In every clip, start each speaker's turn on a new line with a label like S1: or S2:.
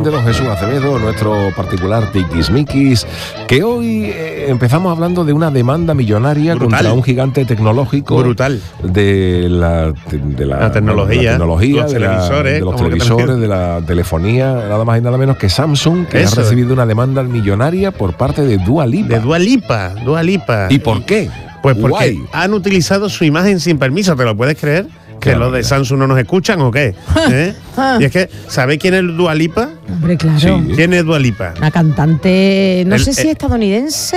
S1: de don Jesús Acevedo, nuestro particular tiquismiquis, que hoy empezamos hablando de una demanda millonaria contra un gigante tecnológico de la tecnología, de los televisores, de la telefonía, nada más y nada menos que Samsung, que ha recibido una demanda millonaria por parte de Dua Lipa.
S2: De Dua Lipa.
S1: ¿Y por qué?
S2: Pues porque han utilizado su imagen sin permiso, ¿te lo puedes creer? ¿Que los de Samsung no nos escuchan o qué? Y es que, ¿sabéis quién es Dua Lipa?
S3: Hombre, claro.
S1: Sí.
S2: ¿Quién es Dua Lipa?
S3: Una cantante, no sé si estadounidense.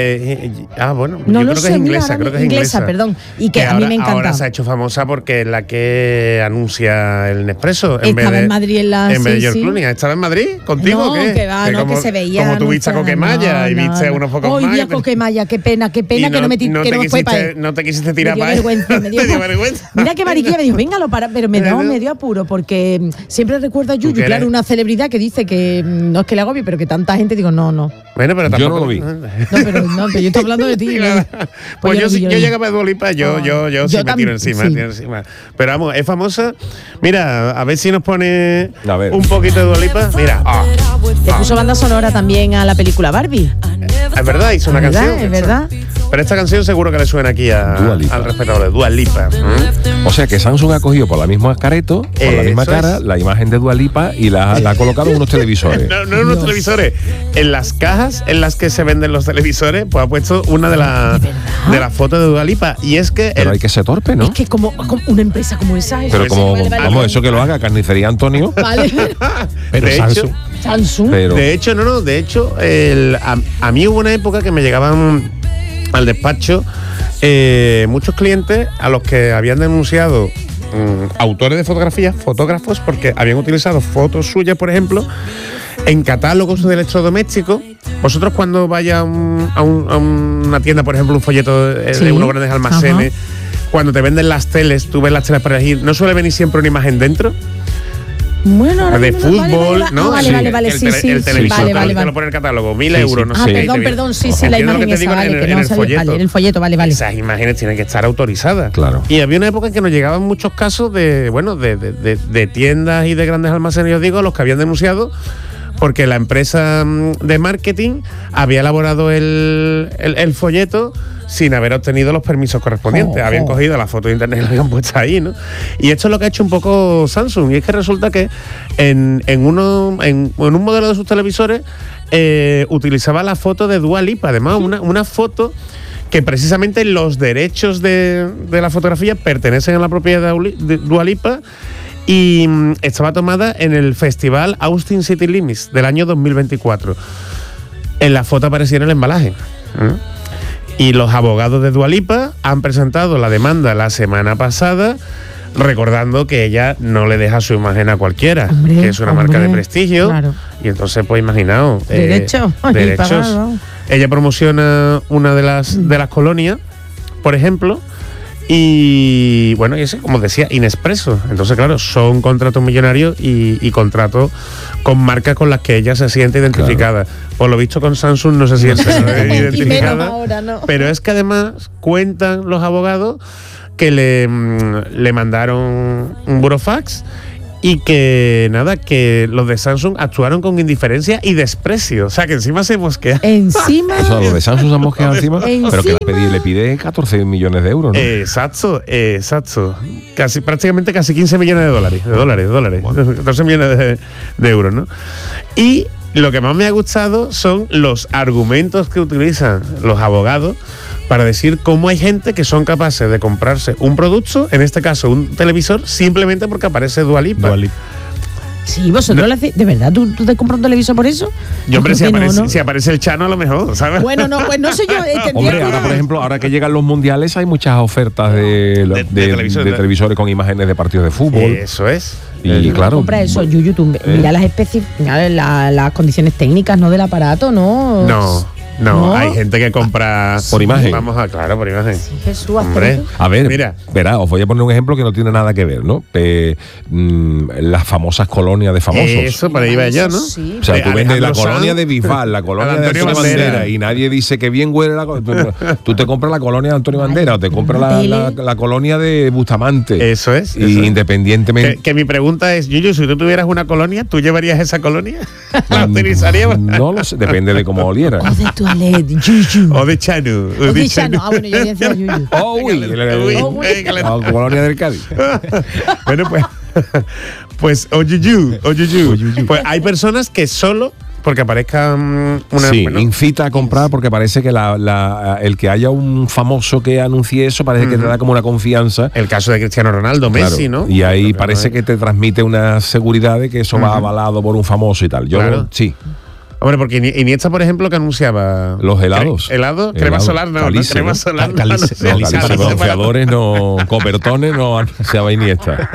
S2: Bueno,
S3: no
S2: yo
S3: lo
S2: creo
S3: sé,
S2: que es inglesa, creo que es inglesa.
S3: Perdón. Y que a mí me encanta.
S2: Ahora se ha hecho famosa porque es la que anuncia el Nespresso.
S3: Estaba en Madrid en
S2: vez de George Clooney. ¿Estaba en Madrid contigo o qué?
S3: Que va, que se veía.
S2: Como tú viste a Coquemaya y viste unos focos más.
S3: Hoy vi a Coquemaya, qué pena que no me
S2: no te quisiste tirar para
S3: ahí. Me dio vergüenza. Mira que mariquilla me dijo, venga, pero me dio apuro porque siempre recuerdo a Yuyu, claro, una celebridad que dice que no es que le agobie, pero que tanta gente, digo, no.
S2: Bueno, pero tampoco
S1: yo no lo vi.
S3: Pero yo estoy hablando de ti.
S2: Pues yo llegaba a Dua Lipa, yo sí me tiro encima. Pero vamos, es famosa. Mira, a ver si nos pone un poquito de Dua Lipa. Mira.
S3: Le puso banda sonora también a la película Barbie.
S2: Es verdad, hizo una canción.
S3: Es verdad.
S2: Pero esta canción seguro que le suena aquí al respetable Dua Lipa.
S1: O sea que Samsung ha cogido por la misma careto, por la misma cara, la imagen de Dua Lipa y la ha colocado en unos televisores.
S2: No en unos televisores. En las cajas en las que se venden los televisores, pues ha puesto una de las fotos de Dua Lipa. Y es que.
S1: Pero hay que ser torpe, ¿no?
S3: Es que como una empresa como esa.
S1: Pero vale. Eso que lo haga Carnicería Antonio.
S3: Vale.
S1: Pero
S3: Samsung.
S1: De
S2: hecho, a mí hubo una época que me llegaban al despacho muchos clientes a los que habían denunciado autores de fotografías, fotógrafos, porque habían utilizado fotos suyas, por ejemplo, en catálogos de electrodomésticos. Vosotros cuando vayáis a una tienda, por ejemplo, un folleto de unos grandes almacenes, cuando te venden las teles, tú ves las teles para elegir, ¿no suele venir siempre una imagen dentro?
S3: Bueno,
S2: de fútbol, ¿no?
S3: Vale, sí.
S2: El televisor
S3: vale.
S2: te lo pone el catálogo, 1.000 euros, no sé.
S3: Perdón, sí, la imagen esa,
S2: en el folleto.
S3: En el folleto, vale.
S2: Esas imágenes tienen que estar autorizadas.
S1: Claro.
S2: Y había una época en que nos llegaban muchos casos de tiendas y de grandes almacenes, yo digo, los que habían denunciado porque la empresa de marketing había elaborado el folleto sin haber obtenido los permisos correspondientes. Habían cogido la foto de internet y la habían puesto ahí, ¿no? Y esto es lo que ha hecho un poco Samsung. Y es que resulta que en un modelo de sus televisores utilizaba la foto de Dua Lipa. Además, una foto que precisamente los derechos de la fotografía pertenecen a la propiedad de Dua Lipa. Y estaba tomada en el festival Austin City Limits del año 2024. En la foto aparecía en el embalaje. Y los abogados de Dua Lipa han presentado la demanda la semana pasada, recordando que ella no le deja su imagen a cualquiera, que es una marca de prestigio. Claro. Y entonces, pues imaginaos.
S3: Derechos.
S2: Ella promociona una de las colonias, por ejemplo. Y bueno, y ese, como decía, Inespresso. Entonces, claro, son contratos millonarios y contratos con marcas con las que ella se siente identificada. Claro. Por lo visto con Samsung no se siente identificada.
S3: Ahora, no.
S2: Pero es que además cuentan los abogados que le mandaron un burofax y que los de Samsung actuaron con indiferencia y desprecio. O sea, que encima se mosquea.
S3: Encima.
S1: O sea, los de Samsung se han mosqueado encima. Pero que le pide 14 millones de euros, ¿no?
S2: Exacto. Prácticamente casi 15 millones de dólares. Bueno. 14 millones de euros, ¿no? Y lo que más me ha gustado son los argumentos que utilizan los abogados para decir cómo hay gente que son capaces de comprarse un producto, en este caso un televisor, simplemente porque aparece Dua Lipa.
S3: Sí, vosotros le hacéis. ¿De verdad tú te compras un televisor por eso?
S2: Yo, hombre, si aparece el Chano, a lo mejor, ¿sabes?
S3: Bueno, pues no sé yo.
S1: Hombre, ahora, por ejemplo, ahora que llegan los mundiales, hay muchas ofertas de televisores con imágenes de partidos de fútbol.
S2: Eso es.
S1: Y claro.
S3: Compra eso, Yuyu, tú mira las condiciones técnicas, ¿no? Del aparato, ¿no?
S2: No, hay gente que compra
S1: por imagen.
S2: Vamos a, claro, por imagen.
S3: Sí, Jesús,
S1: hombre, a ver, mira, verá, os voy a poner un ejemplo que no tiene nada que ver, ¿no? Las famosas colonias de famosos.
S2: Eso, para ahí va yo, ¿no?
S3: Sí.
S1: O sea, tú vendes la colonia de Bisbal, la colonia de Antonio Bandera, y nadie dice que bien huele la colonia. Tú te compras la colonia de Antonio Bandera o te compras la colonia de Bustamante.
S2: Eso es.
S1: Y independientemente.
S2: Que mi pregunta es, Yuyu, si tú tuvieras una colonia, ¿tú llevarías esa colonia? ¿La utilizarías?
S1: No lo sé, depende de cómo oliera.
S3: O de toilette, Yuyu.
S2: O de Chanu.
S3: O de Chanu. Ah, bueno, yo decía Yuyu.
S1: La colonia del Cádiz.
S2: Bueno, pues Yuyu. Pues hay personas que solo porque aparezca una...
S1: Sí, incita a comprar porque parece que el que haya un famoso que anuncie eso parece que te da como una confianza.
S2: El caso de Cristiano Ronaldo, Messi, ¿no?
S1: Y ahí parece que te transmite una seguridad de que eso va avalado por un famoso y tal. Yo sí.
S2: Hombre, porque Iniesta, por ejemplo, que anunciaba...
S1: Los helados.
S2: ¿Helado? Crema solar, no.
S1: Calice,
S2: crema solar.
S1: Bronceadores, no. Copertones, no se va Iniesta.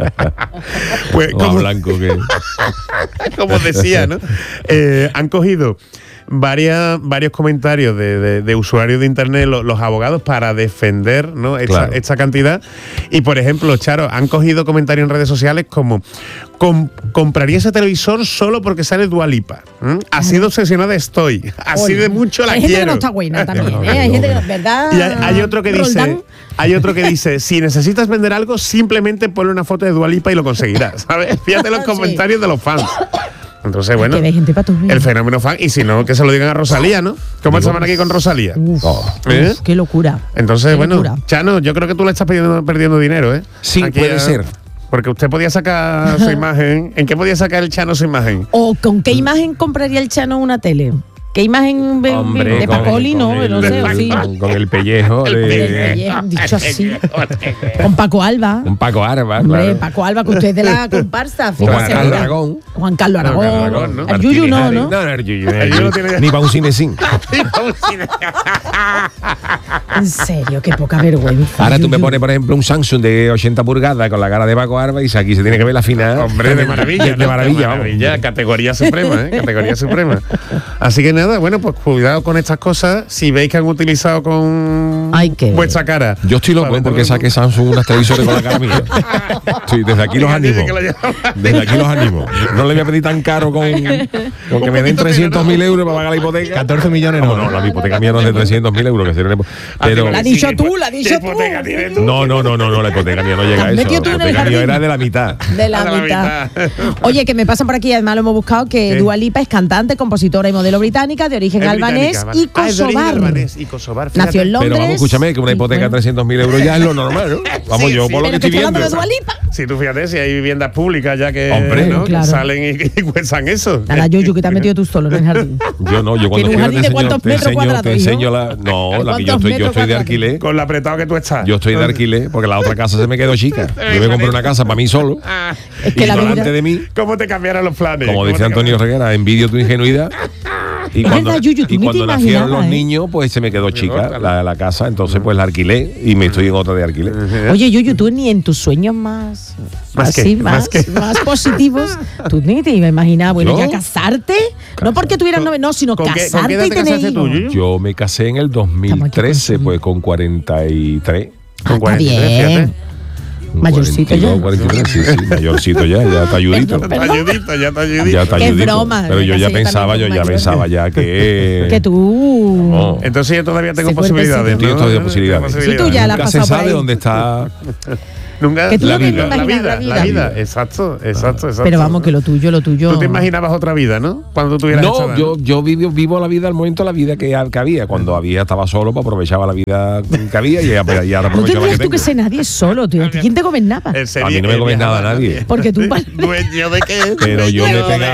S2: Pues
S1: más blanco que...
S2: Como decía, ¿no? Han cogido varios comentarios de usuarios de internet, los abogados, para defender, ¿no? esta cantidad. Y, por ejemplo, Charo, han cogido comentarios en redes sociales como compraría ese televisor solo porque sale Dua Lipa. Así de obsesionada estoy. Así de mucho la quiero.
S3: Hay gente que no está buena también, ¿eh? Hay gente que, ¿verdad?
S2: Y hay otro que dice, si necesitas vender algo, simplemente ponle una foto de Dua Lipa y lo conseguirás, ¿sabes? Fíjate los comentarios de los fans. Entonces, bueno, el fenómeno fan, y si no, que se lo digan a Rosalía, ¿no? ¿Cómo estaban aquí con Rosalía?
S3: Qué locura.
S2: Entonces, bueno, Chano, yo creo que tú le estás perdiendo dinero, ¿eh?
S1: Sí, aquí puede ser.
S2: Porque usted podía sacar su imagen. ¿En qué podía sacar el Chano su imagen?
S3: ¿O con qué imagen compraría el Chano una tele? ¿Qué imagen de Pacoli, no? No sé, sí.
S1: Con el pellejo.
S3: Dicho así. Con Paco Alba.
S1: Con Paco Alba,
S3: claro. Paco Alba, que usted es de la comparsa.
S1: Juan Carlos Aragón.
S3: Juan Carlos Aragón.
S1: ¿no?
S3: El Yuyu no, ¿no?
S1: No, el Yuyu. Ni para un cinecín.
S3: En serio, qué poca vergüenza.
S1: Ahora tú me pones, por ejemplo, un Samsung de 80 pulgadas con la cara de Paco Alba y aquí se tiene que ver la final.
S2: Hombre, de maravilla. De maravilla. Categoría suprema, ¿eh? Categoría suprema. Así que nada, bueno, pues cuidado con estas cosas. Si veis que han utilizado con vuestra cara.
S1: Yo estoy loco porque saque Samsung unas televisores con la cara mía. Sí, desde aquí los animo. Desde aquí los animo. No le voy a pedir tan caro con que me den 300.000 euros para pagar la hipoteca.
S2: 14 millones
S1: no, la hipoteca mía no es de 300.000 euros. Que sería pero,
S3: la has dicho tú, la has dicho tú.
S1: No, la hipoteca mía no llega a eso. La hipoteca mía era de la mitad.
S3: De la mitad. Oye, que me pasan por aquí, además lo hemos buscado, que Dua Lipa es cantante, compositora y modelo británica de origen albanés y kosovar. Nació en Londres.
S1: Pero vamos, escúchame, que una hipoteca de 300.000 euros ya es lo normal, ¿no? Vamos, yo por lo que estoy viendo.
S2: Si tú fíjate, si hay viviendas públicas ya que salen y cuestan eso.
S3: A la Yuyu, que te has metido tú solo en el jardín.
S1: Yo no, yo cuando te enseño la... No, la que yo estoy de alquiler.
S2: Con lo apretado que tú estás.
S1: Yo estoy de alquiler porque la otra casa se me quedó chica. Yo me compré una casa para mí solo.
S3: Es que
S1: delante de mí.
S2: ¿Cómo te cambiaron los planes?
S1: Como dice Antonio Reguera, envidio tu ingenuidad. Y cuando nacieron los niños, pues se me quedó chica la casa, entonces pues la alquilé y me estoy en otra de alquiler.
S3: Oye, Yuyu, tú ni en tus sueños más positivos, tú ni te ibas a imaginar, bueno, ya casarte, no porque tuvieras novio, no, sino casarte y tener hijos.
S1: Yo me casé en el 2013, pues con 43.
S3: Con 43, fíjate. Mayorcito ya.
S1: 43, sí, mayorcito ya está ayudito. Ya está ayudito.
S3: Es broma.
S1: Pero yo ya pensaba que...
S3: Que tú...
S1: No.
S2: Entonces yo todavía tengo posibilidades.
S1: Yo todavía posibilidades.
S3: Sí, tú ya la has pasado.
S1: Nunca se sabe dónde está...
S2: Nunca la vida. Exacto.
S3: Pero vamos, que lo tuyo.
S2: Tú te imaginabas otra vida, ¿no? Cuando tú tuvieras esta edad, ¿no?
S1: yo vivo la vida al momento de la vida que había. Cuando estaba solo, pues aprovechaba la vida que había y ahora aprovechaba.
S3: No tendrías tú que ser nadie solo, tío. ¿Quién te gobernaba?
S1: A mí no me gobernaba nadie.
S3: Porque tú...
S2: ¿Dueño de qué?
S1: Pero yo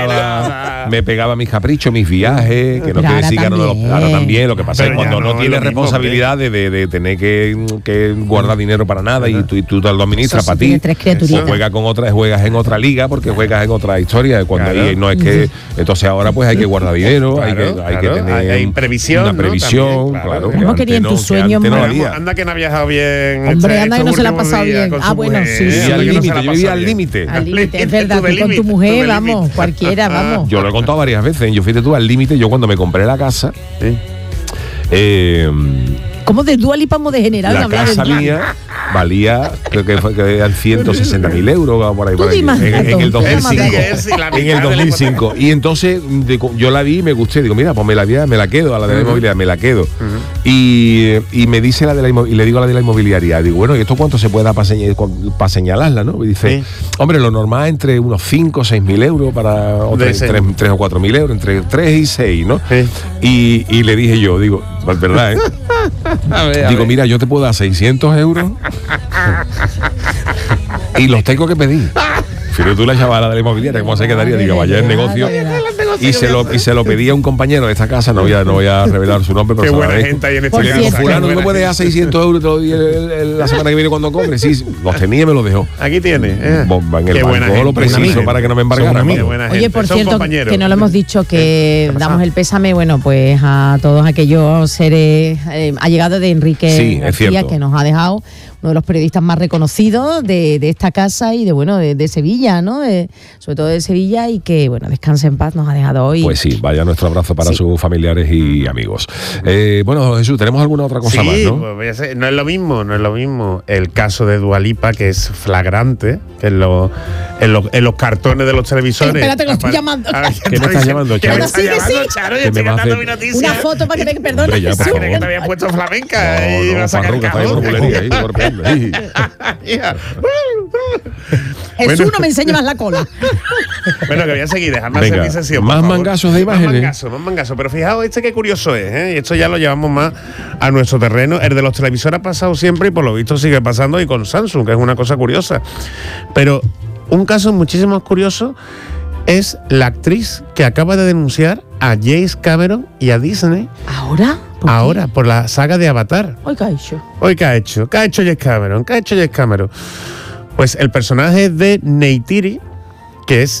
S1: me pegaba mis caprichos, mis viajes, que no quiere decir que ahora también. Lo que pasa es cuando no tienes responsabilidad de tener que guardar dinero para nada y tú te lo administras para ti. Juegas en otra liga porque juegas en otra historia. No es que entonces ahora pues hay que guardar dinero, hay que tener
S2: previsión,
S1: una previsión, claro.
S3: ¿Cómo querían tus sueños?
S2: Anda que no ha viajado bien.
S3: Hombre, anda que no se la ha pasado bien. Bueno, sí.
S1: Yo vivía al límite.
S3: Al límite, es verdad, que con tu mujer, vamos, cualquiera, vamos.
S1: Yo lo he contado varias veces. Yo fíjate tú, al límite, yo cuando me compré la casa,
S3: ¿Cómo de Dua Lipa hemos degenerado?
S1: La casa mía valía, creo que eran 160.000 euros por ahí. En el 2005. Y entonces yo la vi y me gusté. Digo, mira, pues me la quedo, a la de la inmobiliaria, me la quedo. Y me dice y le digo a la de la inmobiliaria, digo, bueno, ¿y esto cuánto se puede dar para señalarla, no? Y dice, hombre, lo normal entre unos 5 o 6.000 euros para 3 o 4.000 euros, entre 3 y 6, ¿no? Y le dije yo, digo, pues verdad, ¿eh? Digo, mira, yo te puedo dar 600 euros y los tengo que pedir. Pero tú, la chavala de la inmobiliaria, ¿cómo se quedaría? Digo, vaya el negocio. Y se lo pedí a un compañero de esta casa, no voy a revelar su nombre, pero
S2: qué buena gente hay en este
S1: casa. Fulano, ¿tú me puedes dar 600 euros te lo di la semana que viene cuando cobre? Sí, los tenía y me los dejó.
S2: Aquí tiene.
S1: En el banco lo preciso para que no me embargara.
S3: Oye, por cierto, que no lo hemos dicho, que damos el pésame, bueno, pues a todos aquellos seres allegados de Enrique García, que nos ha dejado, uno de los periodistas más reconocidos de esta casa y de Sevilla, ¿no? Sobre todo de Sevilla, y que, bueno, descanse en paz, nos ha dejado hoy.
S1: Pues sí, vaya nuestro abrazo para sus familiares y amigos. Bueno, Jesús, ¿tenemos alguna otra cosa más, no?
S2: Pues no es lo mismo el caso de Dua Lipa, que es flagrante, que en los cartones de los televisores.
S3: Espérate, que lo estoy llamando.
S1: ¿Qué me estás llamando, Charo?
S2: ¿Qué me estás llamando, Charo? Yo estoy dando mi noticia.
S3: Una foto para que me perdone.
S2: Que te había puesto flamenca y vas a sacar
S3: Jesús, no me enseñe más la cola.
S2: Bueno, que voy a seguir, dejadme hacer mi sesión.
S1: Más mangazos de imágenes.
S2: Más mangazos. Pero fijaos, qué curioso es, y esto ya lo llevamos más a nuestro terreno. El de los televisores ha pasado siempre y por lo visto sigue pasando, y con Samsung, que es una cosa curiosa. Pero un caso muchísimo más curioso es la actriz que acaba de denunciar a James Cameron y a Disney.
S3: ¿Ahora?
S2: Ahora, por la saga de Avatar.
S3: ¿Qué ha hecho?
S2: ¿Qué ha hecho James Cameron? Pues el personaje de Neytiri, que es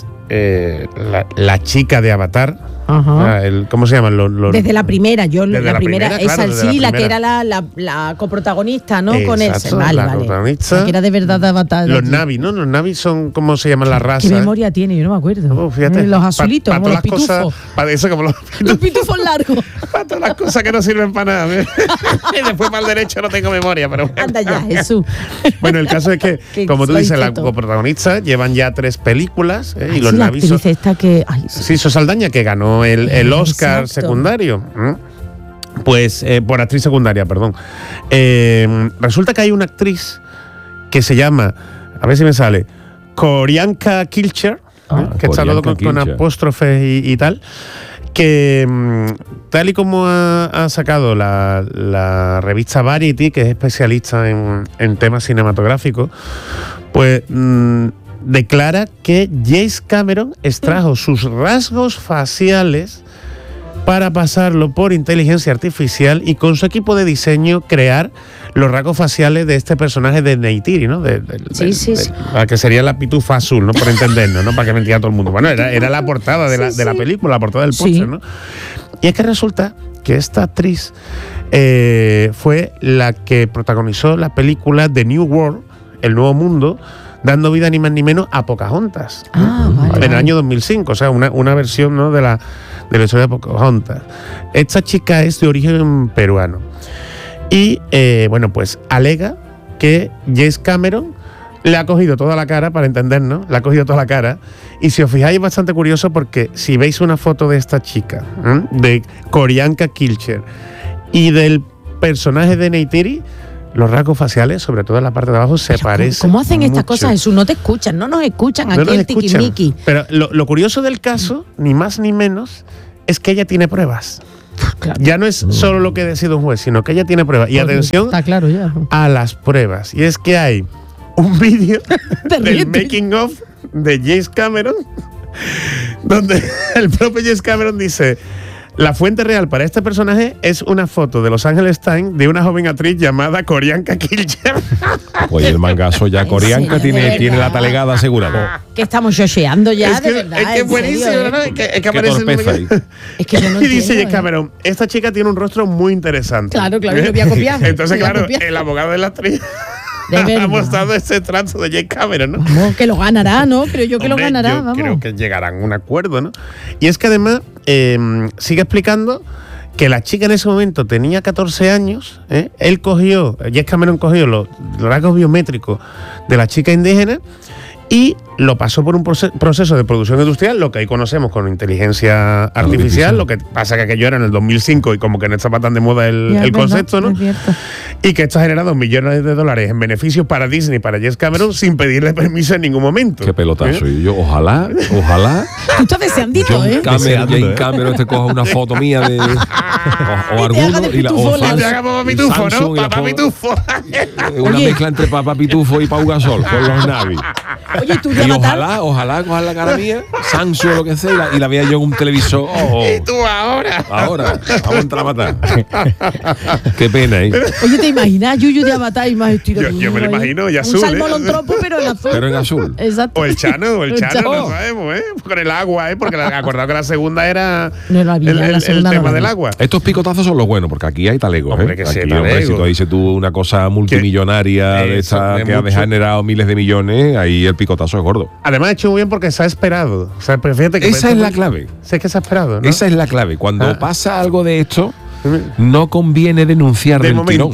S2: la chica de Avatar. Ajá. ¿Cómo se llaman?
S3: Desde la primera, la primera,
S2: esa
S3: claro, sí, la que era la coprotagonista, ¿no?
S2: Exacto,
S3: con ese.
S2: la protagonista.
S3: La que era de verdad de Avatar.
S2: Los Navi, ¿no? Los Navi son, ¿cómo se llaman las razas?
S3: ¿Qué memoria tiene? Yo no me acuerdo.
S2: Fíjate.
S3: Los azulitos, como los pitufos.
S2: Para eso, como
S3: los pitufos largos.
S2: Para todas las cosas que no sirven para nada. Y después para el derecho no tengo memoria, pero bueno.
S3: Anda ya, Jesús.
S2: Bueno, el caso es que, como tú dices, la coprotagonista llevan ya 3 películas, y los Navi son... Sí, Saldaña, que ganó el Oscar secundario. Pues, por actriz secundaria, perdón. Resulta que hay una actriz que se llama, a ver si me sale, Qorianka Kilcher, que está todo con apóstrofes y tal, que tal y como ha sacado la revista Variety, que es especialista en temas cinematográficos, pues declara que James Cameron extrajo sus rasgos faciales para pasarlo por inteligencia artificial y con su equipo de diseño crear los rasgos faciales de este personaje de Neytiri, ¿no?
S3: Sí.
S2: Que sería la pitufa azul, ¿no? Por entendernos, ¿no? Para que me entienda todo el mundo. Bueno, era la portada de la película, la portada del póster, ¿no? Y es que resulta que esta actriz fue la que protagonizó la película The New World, El Nuevo Mundo, dando vida ni más ni menos a Pocahontas. En el año 2005, o sea, una versión, ¿no? de la historia de Pocahontas. Esta chica es de origen peruano y, bueno, pues alega que James Cameron le ha cogido toda la cara, para entendernos, le ha cogido toda la cara, y si os fijáis es bastante curioso porque si veis una foto de esta chica, de Qorianka Kilcher, y del personaje de Neytiri, los rasgos faciales, sobre todo en la parte de abajo, se parecen.
S3: ¿Cómo hacen estas cosas, Jesús? No te escuchan, no nos escuchan aquí el tiquismiqui.
S2: Pero lo curioso del caso, ni más ni menos, es que ella tiene pruebas. Claro. Ya no es solo lo que decide un juez, sino que ella tiene pruebas. Y atención
S3: está claro ya
S2: a las pruebas. Y es que hay un vídeo del making of de James Cameron, donde el propio James Cameron dice: la fuente real para este personaje es una foto de Los Angeles Times de una joven actriz llamada Qorianka Kilcher.
S1: Oye, el mangazo ya. Qorianka tiene la talegada asegurada.
S3: Que estamos yocheando ya,
S2: es que,
S3: de verdad.
S2: Es que es buenísimo, ¿no? Es que aparece
S1: ahí.
S3: Es que yo no
S2: y dice James Cameron, esta chica tiene un rostro muy interesante.
S3: Claro, lo voy a copiar.
S2: Entonces, claro, el abogado de la actriz ha mostrado este trato de James Cameron, ¿no?
S3: Vamos, que lo ganará, ¿no? Creo yo que lo ganará,
S2: vamos. Creo que llegarán a un acuerdo, ¿no? Y es que además sigue explicando que la chica en ese momento tenía 14 años, James Cameron cogió los rasgos biométricos de la chica indígena y lo pasó por un proceso de producción industrial, lo que ahí conocemos con inteligencia artificial. Lo que pasa que aquello era en el 2005 y como que no estaba tan de moda el concepto, ¿no? Y que esto ha generado millones de dólares en beneficios para Disney, para James Cameron, sin pedirle permiso en ningún momento.
S1: Qué pelotazo. Y yo, ojalá.
S3: Tú estás deseandito,
S1: James Cameron te coja una foto mía de... o alguno y la... O
S2: te haga Papá Pitufo, ¿no? Papá Pitufo.
S1: Una mezcla entre Papá Pitufo y Pau Gasol, con los Navi.
S3: Oye, tú
S1: y ojalá cojan la cara mía, Sansu o lo que sea, y la vea yo en un televisor.
S2: Y tú ahora,
S1: vamos a entrar a matar. Qué pena, ¿eh?
S3: Oye, ¿te imaginas Yuyu de Avatar y más estilo?
S2: Yo me lo imagino, y azul.
S3: Un salmolontropo, pero en azul.
S1: Pero en azul.
S3: Exacto.
S2: O el Chano, no sabemos, Con el agua, Porque acordado que la segunda era el tema del agua.
S1: Estos picotazos son los buenos, porque aquí hay talegos,
S2: Hombre, que
S1: aquí,
S2: sí, talego.
S1: Si tú dices tú una cosa multimillonaria de esa que ha generado miles de millones, ahí el picotazo es gordo.
S2: Además, ha hecho muy bien porque se ha esperado. O sea, fíjate que
S1: esa es la clave.
S2: Sé que se ha esperado, ¿no?
S1: Esa es la clave. Cuando pasa algo de esto, no conviene denunciar del tirón.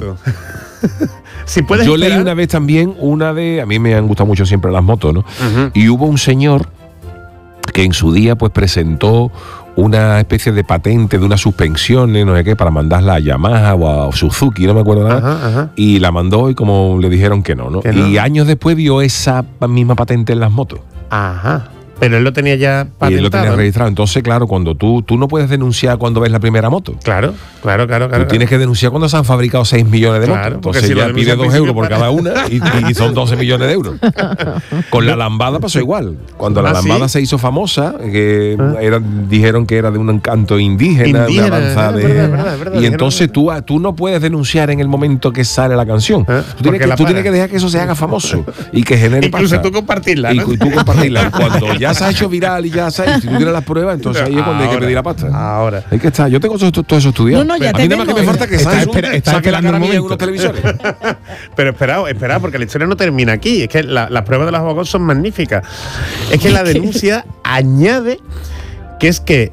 S2: Si puedes
S1: Yo leí una vez también a mí me han gustado mucho siempre las motos, ¿no? Y hubo un señor que en su día pues presentó una especie de patente de unas suspensiones, no sé qué, para mandarla a Yamaha o a Suzuki, no me acuerdo nada. Y la mandó y como le dijeron que no. Y años después vio esa misma patente en las motos.
S2: Ajá. Pero él lo tenía ya patentado.
S1: Y él lo tenía registrado. Entonces, claro, cuando tú no puedes denunciar cuando ves la primera moto.
S2: Claro. Tú
S1: tienes que denunciar cuando se han fabricado 6 millones de motos. Entonces si ya pide 2 euros por cada una y son 12 millones de euros. Con la lambada pasó igual. Cuando la lambada se hizo famosa, que dijeron que era de un encanto indígena una danza de... Y entonces tú no puedes denunciar en el momento que sale la canción. Tú tienes que dejar que eso se haga famoso y que genere
S2: incluso tú compartirla, ¿no?
S1: Y tú compartirla. Cuando ya se ha hecho viral y ya sabes, si tú tienes las pruebas, entonces ahí es cuando hay que pedir la pasta.
S2: Ahora.
S1: Hay que estar. Yo tengo todo eso estudiado.
S3: No, ya
S1: a mí nada más que me falta que saque la cara mía en unos televisores.
S2: Pero esperad, porque la historia no termina aquí. Es que las pruebas de los abogados son magníficas. Es que la denuncia añade que es que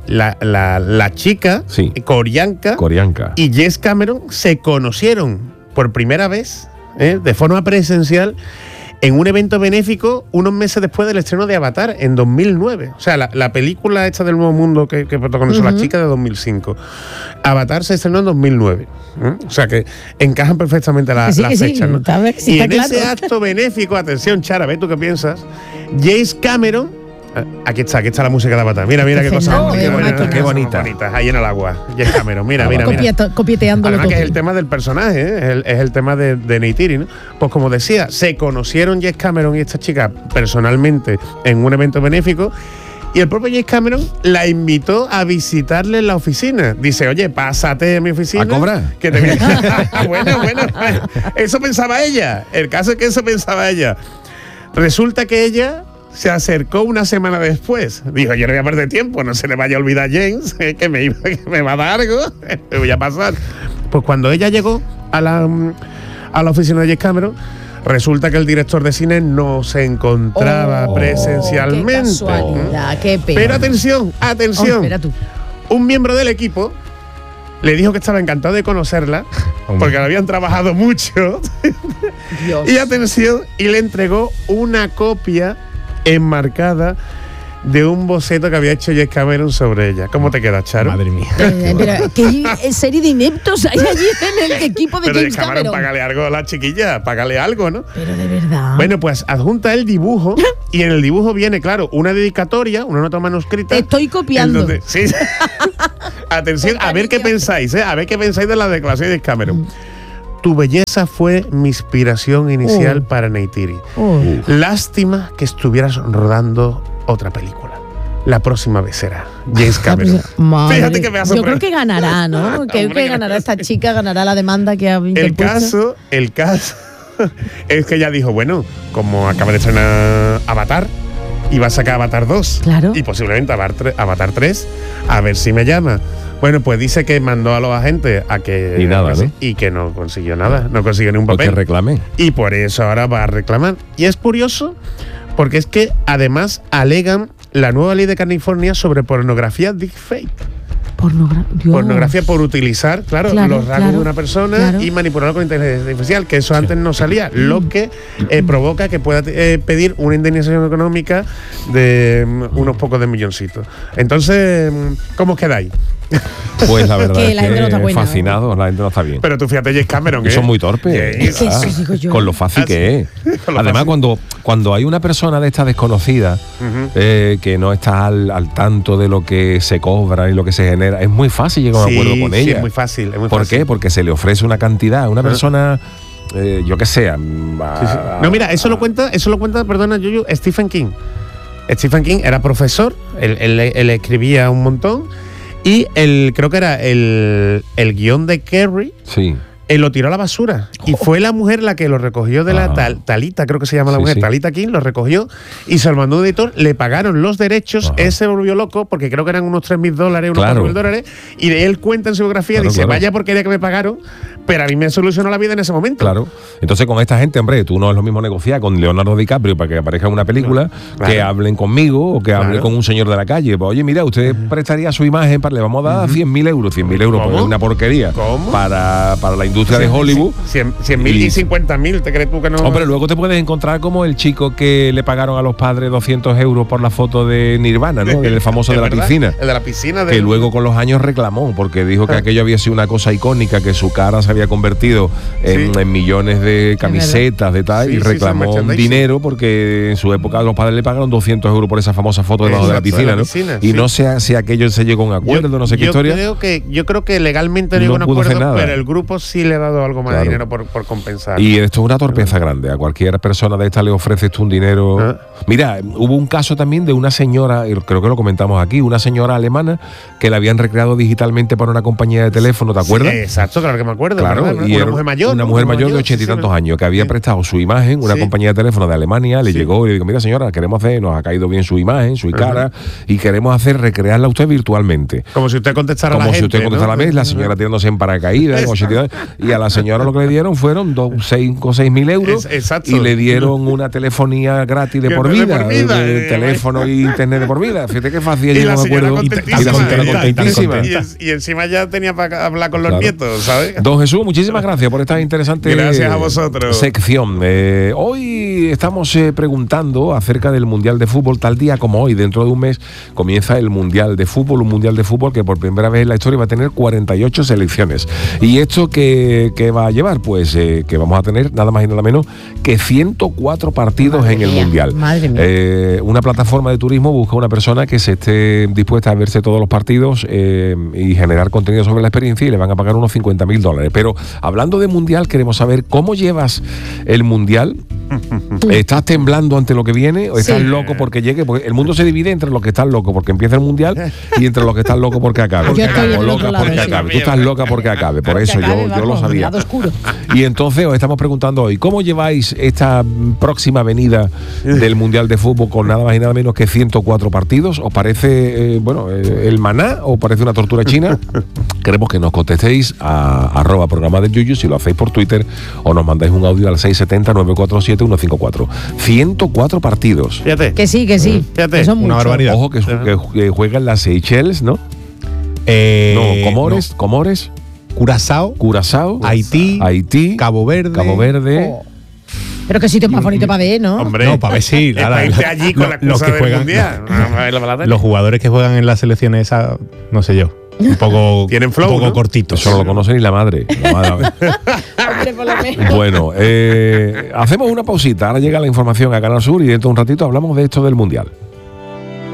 S2: la chica, Coreanka y James Cameron se conocieron por primera vez, de forma presencial, en un evento benéfico unos meses después del estreno de Avatar, en 2009. O sea, la película esta del Nuevo Mundo que protagonizó la chica, de 2005. Avatar se estrenó en 2009. O sea, que encajan perfectamente las fechas, ¿no? Y en ese acto benéfico, atención, Chara, ¿ves tú qué piensas? James Cameron... Aquí está la música de Avatar. Mira qué cosa.
S1: Qué bonita.
S2: Ahí en el agua. James Cameron, mira.
S3: Copieteándolo.
S2: Además que es el tema del personaje, es el tema de Neytiri, ¿no? Pues como decía, se conocieron James Cameron y esta chica personalmente en un evento benéfico. Y el propio James Cameron la invitó a visitarle en la oficina. Dice, oye, pásate a mi oficina.
S1: ¿A cobrar?
S2: Que te bueno. Eso pensaba ella. El caso es que eso pensaba ella. Resulta que ella se acercó una semana después. Dijo, yo no voy a perder tiempo, no se le vaya a olvidar a James, que me va a dar algo, me voy a pasar. Pues cuando ella llegó a la oficina de James Cameron, resulta que el director de cine no se encontraba presencialmente.
S3: Qué casualidad, qué pena.
S2: Pero atención.
S3: Espera tú.
S2: Un miembro del equipo le dijo que estaba encantado de conocerla, porque la habían trabajado mucho.
S3: Dios.
S2: Y atención, y le entregó una copia enmarcada de un boceto que había hecho James Cameron sobre ella. ¿Cómo te quedas, Charo?
S1: Madre mía.
S3: Pero ¿qué serie de ineptos hay allí en el equipo de James Cameron?
S2: Págale algo a la chiquilla, págale algo, ¿no?
S3: Pero de verdad.
S2: Bueno, pues adjunta el dibujo y en el dibujo viene, claro, una dedicatoria, una nota manuscrita.
S3: Te estoy copiando.
S2: Sí. Atención, a ver qué pensáis, A ver qué pensáis de la declaración de James Cameron. Tu belleza fue mi inspiración inicial para Neytiri. Lástima que estuvieras rodando otra película. La próxima vez será James Cameron.
S3: Fíjate que me hace. Yo creo que ganará, ¿no? Que ganará esta chica, ganará la demanda que ha interpuesto.
S2: El caso es que ella dijo, bueno, como acaba de estrenar Avatar, y va a sacar Avatar 2.
S3: Claro.
S2: Y posiblemente Avatar 3, a ver si me llama. Bueno, pues dice que mandó a los agentes a que...
S1: Y nada, ¿no?
S2: Y que no consiguió nada, no consiguió ni un papel.
S1: Porque reclamé.
S2: Y por eso ahora va a reclamar. Y es curioso, porque es que además alegan la nueva ley de California sobre pornografía deepfake. Pornografía por utilizar, los rasgos de una persona y manipularlo con inteligencia artificial, que eso antes no salía, lo que provoca que pueda pedir una indemnización económica de unos pocos de milloncitos. Entonces, ¿cómo os quedáis?
S1: Pues la verdad es que fascinados, la gente no está bien.
S2: Pero tú fíjate, James Cameron,
S1: son muy torpes. Con lo fácil que es. Además, cuando hay una persona de esta desconocida que no está al tanto de lo que se cobra y lo que se genera, es muy fácil llegar a un acuerdo con ella.
S2: Sí, es muy fácil.
S1: ¿Por qué? Porque se le ofrece una cantidad. Una persona, yo que sé.
S2: No, mira, eso lo cuenta, perdona, Yuyu, Stephen King. Stephen King era profesor, él escribía un montón. Y creo que era el guión de Carrie.
S1: Sí.
S2: Él lo tiró a la basura. Y fue la mujer la que lo recogió de la Talita, creo que se llama la mujer. Talita King lo recogió y se lo mandó un editor. Le pagaron los derechos. Él se volvió loco porque creo que eran unos $3.000, unos $4.000. Y él cuenta en su biografía, dice, vaya porquería que me pagaron, pero a mí me solucionó la vida en ese momento.
S1: Claro. Entonces con esta gente, hombre, tú no es lo mismo negociar con Leonardo DiCaprio para que aparezca en una película, que hablen conmigo o que hable con un señor de la calle. Pues, oye, mira, usted prestaría su imagen, le vamos a dar 100.000 euros. 100.000 euros pues es una porquería.
S2: ¿Cómo?
S1: Para la industria de Hollywood.
S2: 100.000 y 50.000, ¿te crees tú que no?
S1: Hombre, luego te puedes encontrar como el chico que le pagaron a los padres 200 euros por la foto de Nirvana, ¿no? El famoso de la piscina.
S2: El de la piscina.
S1: Que luego con los años reclamó, porque dijo que aquello había sido una cosa icónica, que su cara se había convertido en millones de camisetas, de tal, y reclamó dinero porque en su época los padres le pagaron 200 euros por esa famosa foto debajo de la piscina, ¿no? Y no sé si aquello se llegó a un acuerdo, no sé qué historia.
S2: Yo creo que legalmente no llegó a un acuerdo, pero el grupo sí le ha dado algo más de dinero por compensar.
S1: Y esto es una torpeza grande. A cualquier persona de esta le ofreces tú un dinero. Mira, hubo un caso también de una señora, creo que lo comentamos aquí, una señora alemana que la habían recreado digitalmente para una compañía de teléfono, ¿te acuerdas?
S2: Sí, exacto, claro que me acuerdo.
S1: Claro, y una mujer mayor de 80 y tantos años que había prestado su imagen, una compañía de teléfono de Alemania, le llegó y le dijo, mira señora, queremos hacer, nos ha caído bien su imagen, su cara, y queremos recrearla usted virtualmente.
S2: Como si usted contestara
S1: a la vez, la señora tirándose en paracaídas, y a la señora lo que le dieron fueron 5 o 6.000 euros y le dieron una telefonía gratis de por vida, de teléfono e internet de por vida. Fíjate qué fácil,
S2: y la señora contentísima. Y encima ya tenía para hablar con los nietos, ¿sabes?
S1: Don Jesús, muchísimas gracias por esta interesante sección. Hoy estamos preguntando acerca del Mundial de Fútbol, tal día como hoy, dentro de un mes, comienza el Mundial de Fútbol, un Mundial de Fútbol que por primera vez en la historia va a tener 48 selecciones. ¿Y esto qué va a llevar? Pues que vamos a tener nada más y nada menos que 104 partidos en el Mundial.
S3: Madre mía.
S1: Una plataforma de turismo busca una persona que se esté dispuesta a verse todos los partidos y generar contenido sobre la experiencia, y le van a pagar unos $50.000. Pero hablando de Mundial, queremos saber cómo llevas el Mundial. ¿Estás temblando ante lo que viene o estás loco porque llegue? Porque el mundo se divide entre los que están locos porque empieza el Mundial y entre los que están locos porque acabe.
S3: Yo estoy
S1: o loca porque acabe. Tú estás loca porque acabe. Por eso yo lo sabía. Y entonces os estamos preguntando hoy, ¿cómo lleváis esta próxima venida del Mundial de Fútbol con nada más y nada menos que 104 partidos? ¿Os parece el maná o parece una tortura china? Queremos que nos contestéis a @programa del Yuyu, si lo hacéis por Twitter, o nos mandáis un audio al 670-947-154. 104 partidos.
S2: Fíjate.
S3: Que sí.
S2: Fíjate,
S3: son
S1: una barbaridad. Ojo que juegan las Seychelles, ¿no? Comores. Curazao, Haití, Cabo Verde.
S3: Pero qué sitio más bonito para ver, ¿no?
S2: Hombre,
S4: no, para ver sí.
S2: Allí con los que juegan mundial.
S4: Los jugadores que juegan en las selecciones esas, no sé yo. Un poco,
S2: tienen flow,
S4: un poco
S2: ¿no?
S4: cortitos.
S1: Eso no lo conoce ni la madre. Bueno, hacemos una pausita. Ahora llega la información a Canal Sur y dentro de un ratito hablamos de esto del Mundial.